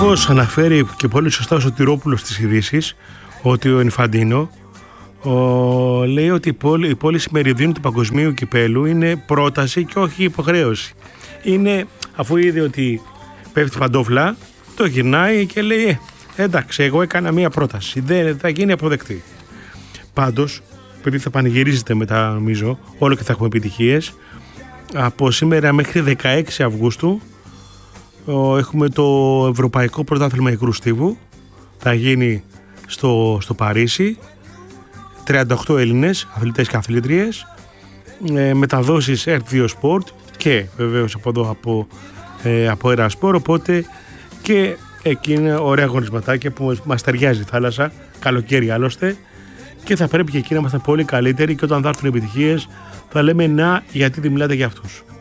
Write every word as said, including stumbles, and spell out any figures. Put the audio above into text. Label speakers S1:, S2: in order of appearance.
S1: Όπως αναφέρει και πολύ σωστά ο Σωτηρόπουλος στις ειδήσεις, ότι ο Ινφαντίνο ο, λέει ότι η, πόλη, η πώληση μεριδίου του παγκοσμίου κυπέλου είναι πρόταση και όχι υποχρέωση. Είναι, αφού είδε ότι πέφτει παντόφλα, το γυρνάει και λέει ε, εντάξει, εγώ έκανα μία πρόταση, δεν θα γίνει αποδεκτή. Πάντως, επειδή θα πανηγυρίζετε μετά, νομίζω, όλο και θα έχουμε επιτυχίες, από σήμερα μέχρι δεκαέξι Αυγούστου έχουμε το Ευρωπαϊκό Πρωτάθλημα Υγρού Στίβου, θα γίνει στο, στο Παρίσι, τριάντα οκτώ Έλληνες αθλητές και αθλήτριες, ε, μεταδόσεις ερτ δύο Sport και βεβαίως από εδώ από, ε, από Ερασπορ, οπότε και εκεί είναι ωραία αγωνισματάκια που μας ταιριάζει η θάλασσα, καλοκαίρι άλλωστε, και θα πρέπει και εκεί να είμαστε πολύ καλύτεροι και όταν θα έρθουν επιτυχίες θα λέμε να, γιατί δεν μιλάτε για αυτούς.